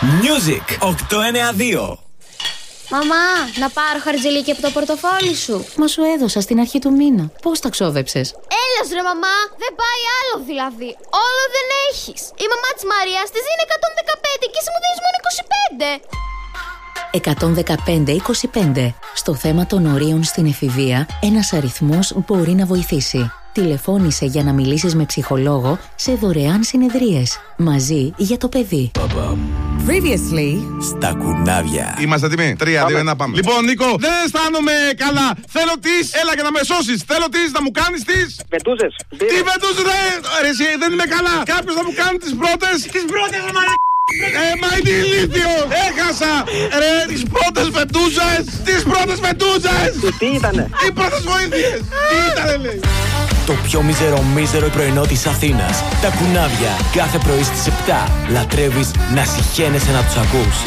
Music 892. Μαμά, να πάρω χαρτζηλίκι από το πορτοφόλι σου. Μα σου έδωσα στην αρχή του μήνα. Πώς τα ξόδεψες? Έλεος ρε μαμά, δεν πάει άλλο δηλαδή. Όλο δεν έχεις. Η μαμά της Μαρίας της δίνει 115 και εσύ μου δίνεις μόνο 25. 115-25. Στο θέμα των ορίων στην εφηβεία, ένας αριθμός μπορεί να βοηθήσει. Τηλεφώνησε για να μιλήσεις με ψυχολόγο σε δωρεάν συνεδρίες. Μαζί για το παιδί. Previously. Στα κουνάβια. Είμαστε έτοιμοι. 3, 2, 1, πάμε. Λοιπόν, Νίκο, δεν αισθάνομαι καλά. Θέλω τις. Έλα και να με σώσεις. Θέλω τις να μου κάνεις τις. Βεντούζες. Τι βεντούζες, ρε, εσύ δεν είμαι καλά. Κάποιος θα μου κάνει τις πρώτες. Τις πρώτες, μαλάκα. Μα είναι ηλίθιο. Έχασα. Ρε, τις πρώτες βεντούζες. Τις πρώτες βεντούζες. Τι ήτανε? Οι πρώτες βοήθειες. Τι ήτανε, λέει. Το πιο μίζερο πρωινό της Αθήνας. Τα κουνάβια. Κάθε πρωί στις 7. Λατρεύεις να συχαίνεσαι να τους ακούς.